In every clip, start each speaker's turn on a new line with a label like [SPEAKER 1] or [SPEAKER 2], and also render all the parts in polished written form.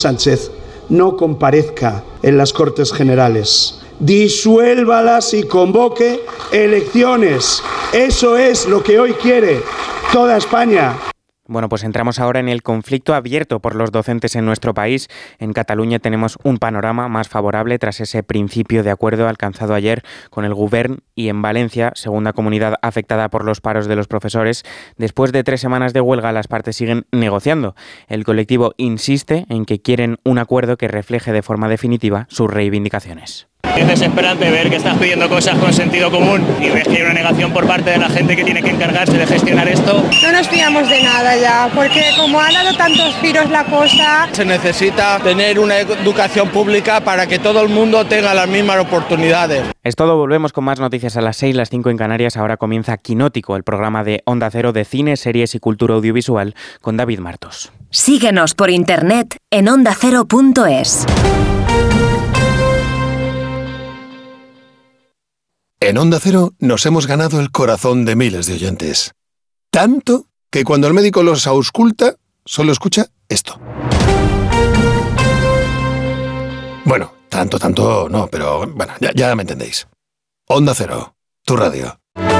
[SPEAKER 1] Sánchez no comparezca en las Cortes Generales. Disuélvalas y convoque elecciones. Eso es lo que hoy quiere toda España.
[SPEAKER 2] Bueno, pues entramos ahora en el conflicto abierto por los docentes en nuestro país. En Cataluña tenemos un panorama más favorable tras ese principio de acuerdo alcanzado ayer con el Govern, y en Valencia, segunda comunidad afectada por los paros de los profesores, después de 3 semanas de huelga, las partes siguen negociando. El colectivo insiste en que quieren un acuerdo que refleje de forma definitiva sus reivindicaciones.
[SPEAKER 3] Es desesperante ver que estás pidiendo cosas con sentido común y ves que hay una negación por parte de la gente que tiene que encargarse de gestionar esto.
[SPEAKER 4] No nos fiamos de nada ya, porque como ha dado tantos giros la cosa...
[SPEAKER 5] Se necesita tener una educación pública para que todo el mundo tenga las mismas oportunidades.
[SPEAKER 2] Es todo, volvemos con más noticias a las 6, las 5 en Canarias. Ahora comienza Quinótico, el programa de Onda Cero de cine, series y cultura audiovisual con David Martos.
[SPEAKER 6] Síguenos por internet en ondacero.es.
[SPEAKER 7] En Onda Cero nos hemos ganado el corazón de miles de oyentes. Tanto que cuando el médico los ausculta, solo escucha esto. Bueno, tanto no, pero bueno, ya me entendéis. Onda Cero, tu radio.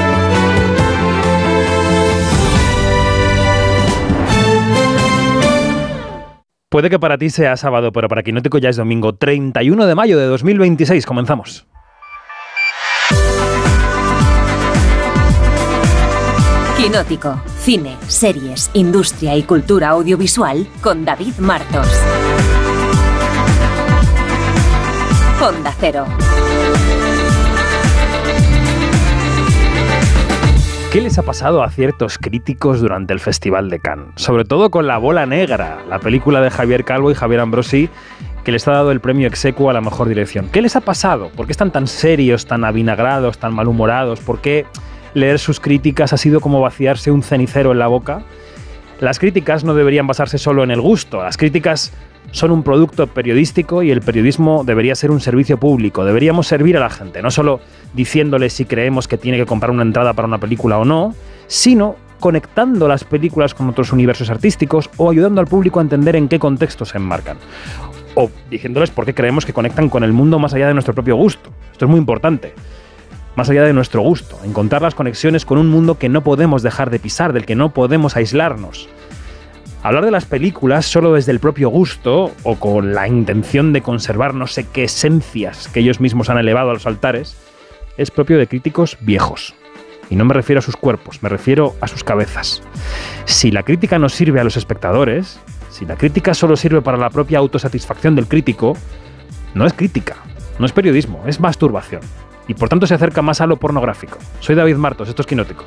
[SPEAKER 8] Puede que para ti sea sábado, pero para Quinótico ya es domingo, 31 de mayo de 2026. Comenzamos.
[SPEAKER 6] Quinótico, cine, series, industria y cultura audiovisual con David Martos. Onda Cero.
[SPEAKER 8] ¿Qué les ha pasado a ciertos críticos durante el Festival de Cannes? Sobre todo con La Bola Negra, la película de Javier Calvo y Javier Ambrosi, que les ha dado el premio ex aequo a la mejor dirección. ¿Qué les ha pasado? ¿Por qué están tan serios, tan avinagrados, tan malhumorados? ¿Por qué leer sus críticas ha sido como vaciarse un cenicero en la boca? Las críticas no deberían basarse solo en el gusto. Las críticas son un producto periodístico y el periodismo debería ser un servicio público. Deberíamos servir a la gente, no solo diciéndoles si creemos que tiene que comprar una entrada para una película o no, sino conectando las películas con otros universos artísticos o ayudando al público a entender en qué contexto se enmarcan. O diciéndoles por qué creemos que conectan con el mundo más allá de nuestro propio gusto. Esto es muy importante. Más allá de nuestro gusto, encontrar las conexiones con un mundo que no podemos dejar de pisar, del que no podemos aislarnos. Hablar de las películas solo desde el propio gusto o con la intención de conservar no sé qué esencias que ellos mismos han elevado a los altares es propio de críticos viejos. Y no me refiero a sus cuerpos, me refiero a sus cabezas. Si la crítica no sirve a los espectadores, si la crítica solo sirve para la propia autosatisfacción del crítico, no es crítica, no es periodismo, es masturbación. Y por tanto se acerca más a lo pornográfico. Soy David Martos, esto es Quinótico.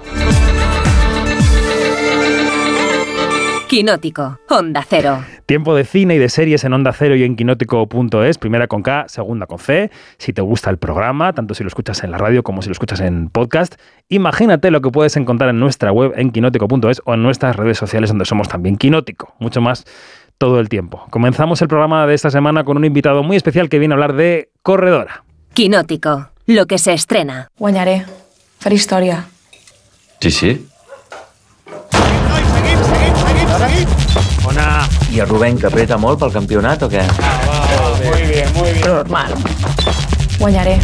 [SPEAKER 6] Quinótico, Onda Cero.
[SPEAKER 8] Tiempo de cine y de series en Onda Cero y en Quinótico.es, primera con K, segunda con C. Si te gusta el programa, tanto si lo escuchas en la radio como si lo escuchas en podcast, imagínate lo que puedes encontrar en nuestra web en Quinótico.es o en nuestras redes sociales donde somos también Quinótico. Mucho más todo el tiempo. Comenzamos el programa de esta semana con un invitado muy especial que viene a hablar de Corredora.
[SPEAKER 6] Quinótico, lo que se estrena.
[SPEAKER 4] Guanyaré. Faré història.
[SPEAKER 9] Sí.
[SPEAKER 3] Ona.
[SPEAKER 9] I el Rubén, que apreta molt pel campionat o què?
[SPEAKER 3] Muy bien.
[SPEAKER 4] Normal. Guanyaré.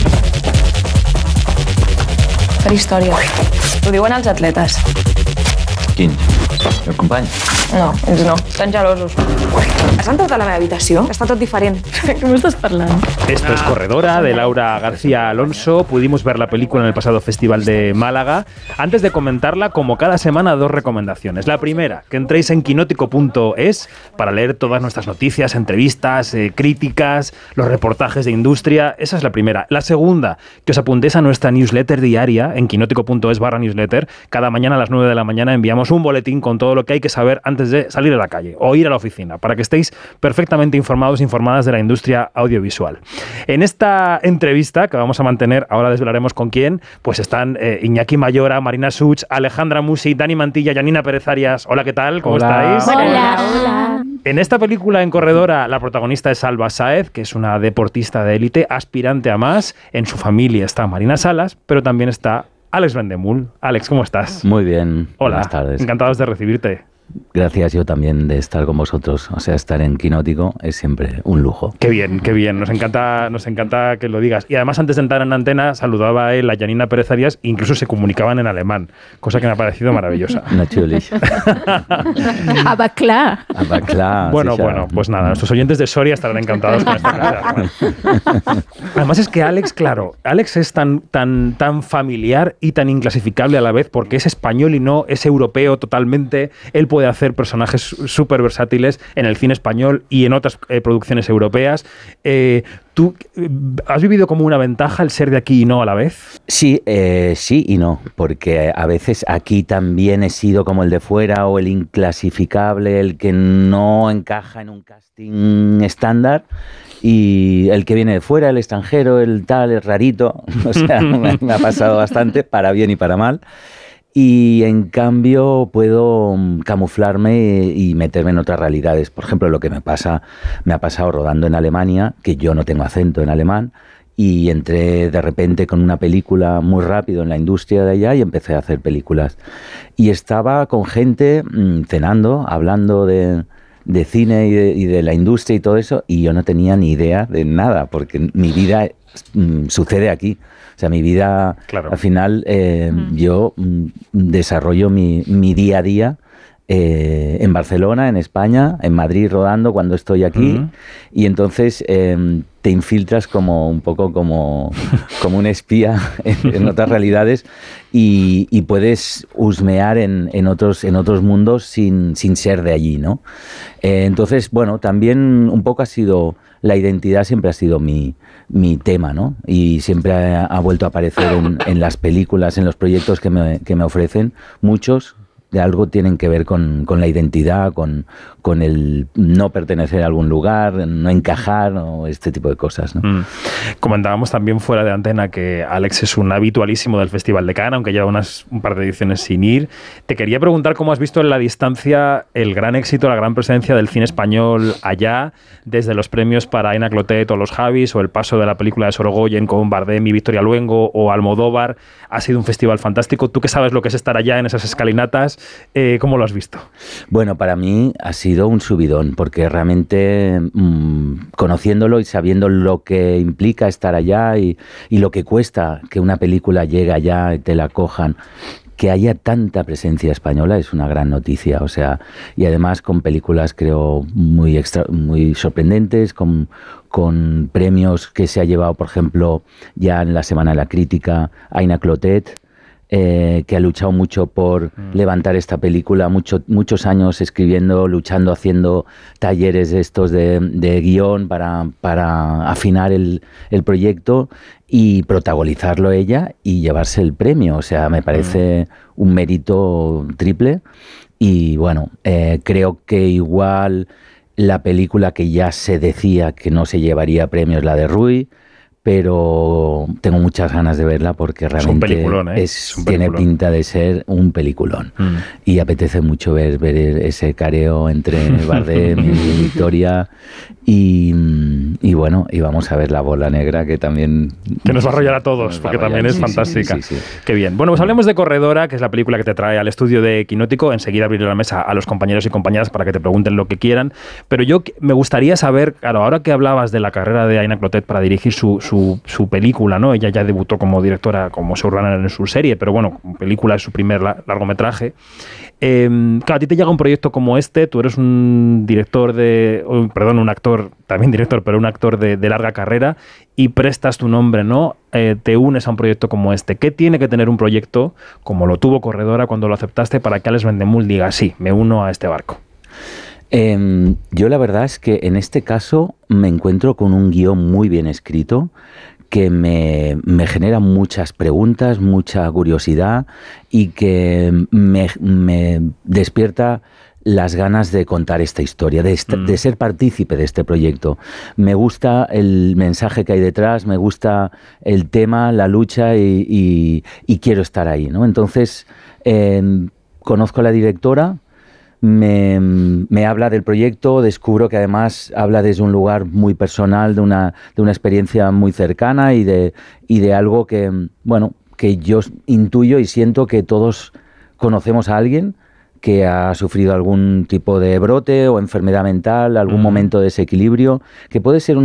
[SPEAKER 4] Faré història. Ho diuen els atletes.
[SPEAKER 9] Quin? El company?
[SPEAKER 4] No, ells no. Estan gelosos. Has entrat a la meva habitació? Està tot diferent. Què m'estàs parlant?
[SPEAKER 8] Esto es Corredora, de Laura García Alonso. Pudimos ver la película en el pasado Festival de Málaga. Antes de comentarla, como cada semana, 2 recomendaciones. La primera, que entréis en quinótico.es para leer todas nuestras noticias, entrevistas, críticas, los reportajes de industria. Esa es la primera. La segunda, que os apuntéis a nuestra newsletter diaria en quinótico.es/newsletter. Cada mañana a las 9 de la mañana enviamos un boletín con todo lo que hay que saber antes de salir a la calle o ir a la oficina, para que estéis perfectamente informados e informadas de la industria audiovisual. En esta entrevista que vamos a mantener, ahora desvelaremos con quién, pues están Iñaki Mayora, Marina Such, Alejandra Musi, Dani Mantilla, Janina Pérez Arias. Hola, ¿qué tal? ¿Cómo estáis?
[SPEAKER 6] Hola.
[SPEAKER 8] En esta película, en Corredora, la protagonista es Salva Sáez, que es una deportista de élite, aspirante a más. En su familia está Marina Salas, pero también está Alex Vendemul. Alex, ¿cómo estás?
[SPEAKER 9] Muy bien.
[SPEAKER 8] Hola.
[SPEAKER 9] Buenas tardes.
[SPEAKER 8] Encantados de recibirte.
[SPEAKER 10] gracias yo también de estar con vosotros. O sea, estar en Quinótico es siempre un lujo.
[SPEAKER 8] Qué bien, qué bien. Nos encanta que lo digas. Y además, antes de entrar en antena, saludaba a él, a Janina Pérez Arias, incluso se comunicaban en alemán, cosa que me ha parecido maravillosa.
[SPEAKER 10] Natürlich.
[SPEAKER 11] Aber klar.
[SPEAKER 8] Bueno, pues nada, nuestros oyentes de Soria estarán encantados con esta clase. Además es que Alex, claro, Alex es tan familiar y tan inclasificable a la vez porque es español y no es europeo totalmente. Él puede hacer personajes súper versátiles en el cine español y en otras producciones europeas. ¿Tú has vivido como una ventaja el ser de aquí y no a la vez?
[SPEAKER 10] Sí, sí y no, porque a veces aquí también he sido como el de fuera o el inclasificable, el que no encaja en un casting estándar, y el que viene de fuera, el extranjero, el tal, el rarito. O sea, me ha pasado bastante, para bien y para mal. Y en cambio puedo camuflarme y meterme en otras realidades. Por ejemplo, lo que me ha pasado rodando en Alemania, que yo no tengo acento en alemán, y entré de repente con una película muy rápido en la industria de allá y empecé a hacer películas. Y estaba con gente cenando, hablando de cine y de la industria y todo eso, y yo no tenía ni idea de nada, porque mi vida sucede aquí. O sea, mi vida, claro, al final, yo desarrollo mi día a día en Barcelona, en España, en Madrid rodando cuando estoy aquí, y entonces te infiltras como un poco como un espía en otras realidades y puedes husmear en otros mundos sin ser de allí, ¿no? Entonces, bueno, también un poco la identidad siempre ha sido mi tema, ¿no? Y siempre ha vuelto a aparecer en las películas, en los proyectos que me ofrecen, muchos de algo tienen que ver con la identidad, con el no pertenecer a algún lugar, no encajar, o este tipo de cosas, ¿no?
[SPEAKER 8] Comentábamos también fuera de antena que Alex es un habitualísimo del Festival de Cannes, aunque lleva un par de ediciones sin ir. Te quería preguntar cómo has visto en la distancia el gran éxito, la gran presencia del cine español allá, desde los premios para Aina Clotet o los Javis, o el paso de la película de Sorogoyen con Bardem y Victoria Luengo, o Almodóvar. Ha sido un festival fantástico. Tú que sabes lo que es estar allá en esas escalinatas, ¿cómo lo has visto?
[SPEAKER 10] Bueno, para mí ha sido un subidón, porque realmente conociéndolo y sabiendo lo que implica estar allá y lo que cuesta que una película llegue allá y te la cojan, que haya tanta presencia española es una gran noticia. O sea, y además con películas, creo, muy sorprendentes, con premios que se ha llevado, por ejemplo, ya en la Semana de la Crítica, Aina Clotet, que ha luchado mucho por levantar esta película, muchos años escribiendo, luchando, haciendo talleres estos de guión para afinar el proyecto y protagonizarlo ella y llevarse el premio. O sea, me parece un mérito triple. Y bueno, creo que igual la película que ya se decía que no se llevaría premios, la de Rui, pero tengo muchas ganas de verla porque realmente tiene pinta de ser un peliculón. Y apetece mucho ver ese careo entre Bardem y Victoria. Y bueno, y vamos a ver La Bola Negra, que también...
[SPEAKER 8] Que nos va a arrollar a todos, porque también es fantástica. Sí. Qué bien. Bueno, pues hablemos de Corredora, que es la película que te trae al estudio de Quinótico. Enseguida abriré la mesa a los compañeros y compañeras para que te pregunten lo que quieran. Pero yo me gustaría saber, claro, ahora que hablabas de la carrera de Aina Clotet para dirigir su película, ¿no? Ella ya debutó como directora, como showrunner en su serie, pero bueno, película es su primer largometraje. Claro, a ti te llega un proyecto como este, tú eres un un actor, también director, pero un actor de larga carrera, y prestas tu nombre, ¿no? Te unes a un proyecto como este. ¿Qué tiene que tener un proyecto como lo tuvo Corredora cuando lo aceptaste para que Alex Vendemul diga, sí, me uno a este barco?
[SPEAKER 10] Yo la verdad es que en este caso me encuentro con un guión muy bien escrito que me genera muchas preguntas, mucha curiosidad y que me despierta las ganas de contar esta historia, de ser partícipe de este proyecto. Me gusta el mensaje que hay detrás, me gusta el tema, la lucha y quiero estar ahí, ¿no? Entonces, conozco a la directora, me habla del proyecto, descubro que además habla desde un lugar muy personal, de una experiencia muy cercana y de algo que, bueno, que yo intuyo y siento que todos conocemos a alguien que ha sufrido algún tipo de brote o enfermedad mental, algún momento de desequilibrio, que puede ser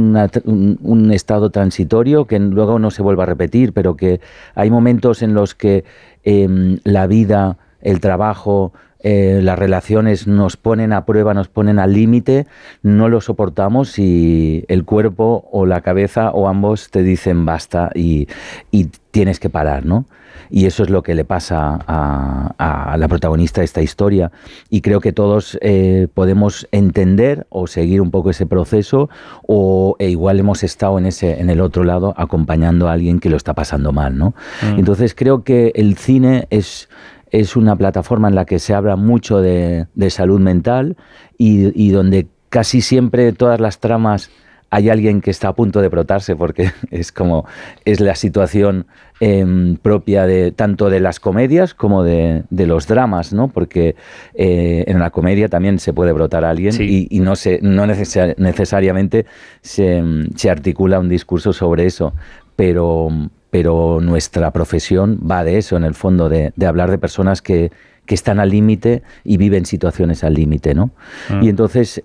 [SPEAKER 10] un estado transitorio que luego no se vuelva a repetir, pero que hay momentos en los que la vida, el trabajo, las relaciones nos ponen a prueba, nos ponen al límite, no lo soportamos y el cuerpo o la cabeza o ambos te dicen basta y tienes que parar, ¿no? Y eso es lo que le pasa a la protagonista de esta historia. Y creo que todos podemos entender o seguir un poco ese proceso e igual hemos estado en el otro lado acompañando a alguien que lo está pasando mal, ¿no? Entonces creo que el cine es una plataforma en la que se habla mucho de salud mental y donde casi siempre todas las tramas hay alguien que está a punto de brotarse porque es la situación propia tanto de las comedias como de los dramas, ¿no? Porque en la comedia también se puede brotar a alguien y no necesariamente se articula un discurso sobre eso, pero nuestra profesión va de eso, en el fondo, de hablar de personas que están al límite y viven situaciones al límite, ¿no? Y entonces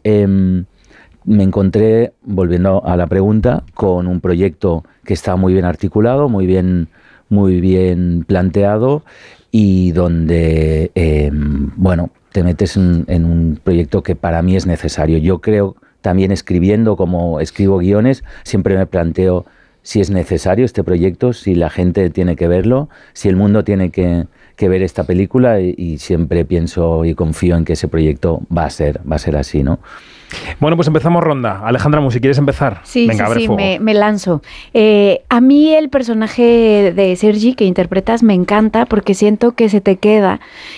[SPEAKER 10] me encontré, volviendo a la pregunta, con un proyecto que está muy bien articulado, muy bien planteado y donde, te metes en un proyecto que para mí es necesario. Yo creo, también escribiendo, como escribo guiones, siempre me planteo si es necesario este proyecto, si la gente tiene que verlo, si el mundo tiene que ver esta película y siempre pienso y confío en que ese proyecto va a ser así, ¿no?
[SPEAKER 8] Bueno, pues empezamos ronda. Alejandra Musi, ¿quieres empezar?
[SPEAKER 11] Sí,
[SPEAKER 8] venga,
[SPEAKER 11] sí,
[SPEAKER 8] fuego.
[SPEAKER 11] me lanzo. A mí el personaje de Sergi que interpretas me encanta porque siento que se te queda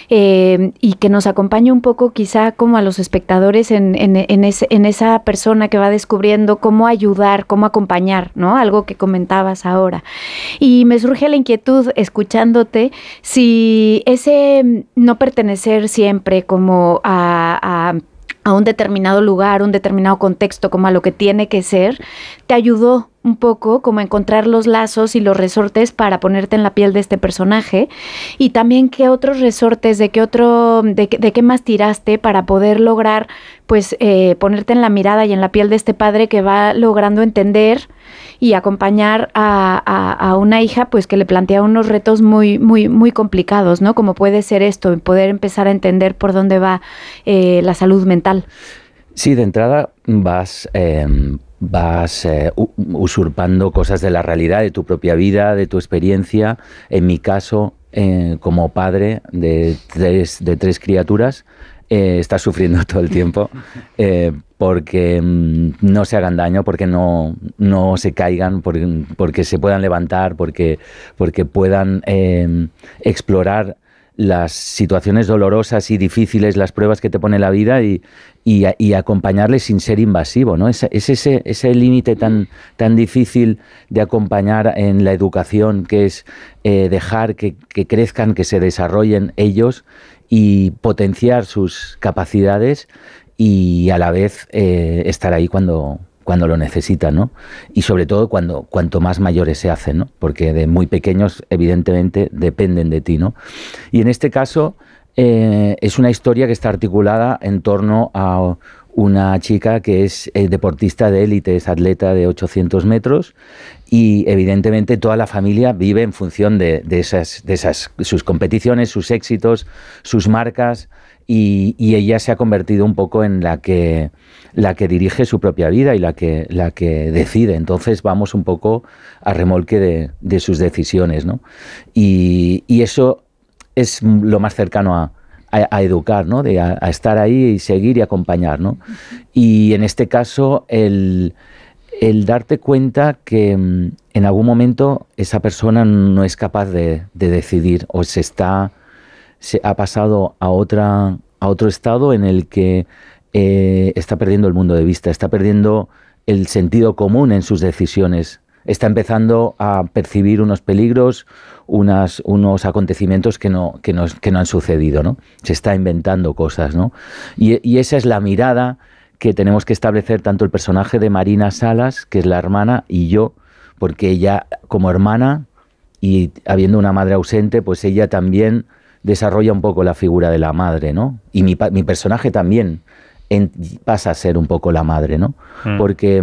[SPEAKER 11] y que nos acompaña un poco quizá como a los espectadores en esa persona que va descubriendo cómo ayudar, cómo acompañar, ¿no? Algo que comentabas ahora. Y me surge la inquietud escuchándote si ese no pertenecer siempre como a un determinado lugar, un determinado contexto, como a lo que tiene que ser, te ayudó un poco como a encontrar los lazos y los resortes para ponerte en la piel de este personaje, y también qué otros resortes, de qué más tiraste para poder lograr pues ponerte en la mirada y en la piel de este padre que va logrando entender y acompañar a una hija pues que le plantea unos retos muy, muy, muy complicados, ¿no? Como puede ser esto, poder empezar a entender por dónde va la salud mental.
[SPEAKER 10] Sí, de entrada vas usurpando cosas de la realidad, de tu propia vida, de tu experiencia. En mi caso, como padre de tres criaturas, estás sufriendo todo el tiempo porque no se hagan daño, porque no se caigan, porque se puedan levantar, porque puedan explorar las situaciones dolorosas y difíciles, las pruebas que te pone la vida y acompañarles sin ser invasivo, ¿no? Es ese límite tan difícil de acompañar en la educación, que es dejar que crezcan, que se desarrollen ellos y potenciar sus capacidades y a la vez estar ahí cuando lo necesitan, ¿no? Y sobre todo cuanto más mayores se hacen, ¿no? Porque de muy pequeños, evidentemente, dependen de ti, ¿no? Y en este caso es una historia que está articulada en torno a una chica que es deportista de élite, es atleta de 800 metros y evidentemente toda la familia vive en función de esas sus competiciones, sus éxitos, sus marcas y ella se ha convertido un poco en la que dirige su propia vida y la que decide. Entonces vamos un poco a remolque de sus decisiones, ¿no? Y eso es lo más cercano a educar, ¿no? A estar ahí y seguir y acompañar, ¿no? Y en este caso el darte cuenta que en algún momento esa persona no es capaz de decidir o se ha pasado a otro estado en el que está perdiendo el mundo de vista, está perdiendo el sentido común en sus decisiones, está empezando a percibir unos peligros, unos acontecimientos que no han sucedido, ¿no? Se está inventando cosas, ¿no? Y esa es la mirada que tenemos que establecer tanto el personaje de Marina Salas, que es la hermana, y yo, porque ella como hermana y habiendo una madre ausente, pues ella también desarrolla un poco la figura de la madre, ¿no? Y mi personaje también pasa a ser un poco la madre, ¿no? Porque